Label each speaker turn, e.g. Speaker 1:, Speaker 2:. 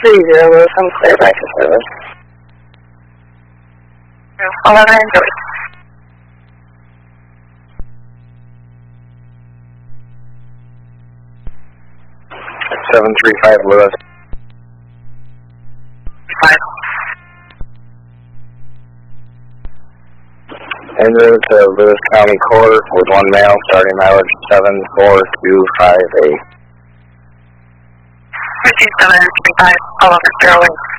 Speaker 1: 30 Lewis, I'm clear back to service. 11 enjoy.
Speaker 2: At 735 Lewis.
Speaker 1: 5.
Speaker 2: En route to Lewis County Court with 1 male, starting mileage 74258.
Speaker 1: 5735, 11 Sterling.